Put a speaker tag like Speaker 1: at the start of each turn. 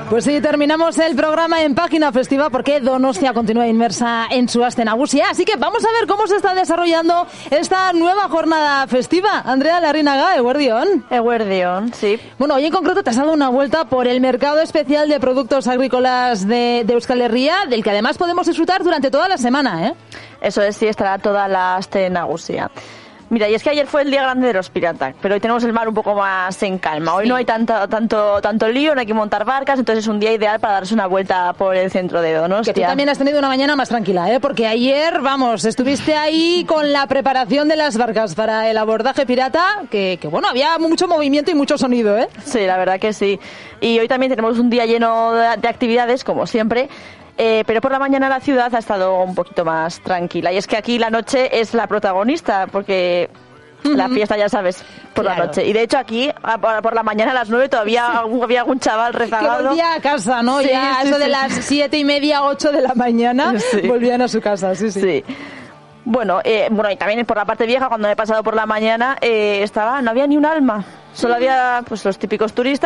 Speaker 1: Pues sí, terminamos el programa en Página Festiva porque Donostia continúa inmersa en su aste nagusia. Así que vamos a ver cómo se está desarrollando esta nueva jornada festiva. Andrea Larrinaga, eguerdión.
Speaker 2: Eguerdión, sí.
Speaker 1: Bueno, hoy en concreto te has dado una vuelta por el mercado especial de productos agrícolas de Euskal Herria, del que además podemos disfrutar durante toda la semana, ¿eh?
Speaker 2: Eso es, sí, estará toda la aste nagusia. Mira, y es que ayer fue el día grande de los piratas, pero hoy tenemos el mar un poco más en calma. Hoy no hay tanto lío, no hay que montar barcas, entonces es un día ideal para darse una vuelta por el centro de Donostia.
Speaker 1: Que tú también has tenido una mañana más tranquila, ¿eh? Porque ayer, vamos, estuviste ahí con la preparación de las barcas para el abordaje pirata, que bueno, había mucho movimiento y mucho sonido, ¿eh?
Speaker 2: Sí, la verdad que sí. Y hoy también tenemos un día lleno de actividades, como siempre. Pero por la mañana la ciudad ha estado un poquito más tranquila. Y es que aquí la noche es la protagonista, porque la fiesta, ya sabes, por la noche. Y de hecho aquí, por la mañana a las 9, todavía había algún chaval rezagado.
Speaker 1: Que volvía a casa, ¿no?
Speaker 2: Sí,
Speaker 1: ya
Speaker 2: sí,
Speaker 1: eso de las 7:30, 8 de la mañana, volvían a su casa, sí.
Speaker 2: Bueno, y también por la parte vieja, cuando he pasado por la mañana, no había ni un alma. Solo había pues los típicos turistas.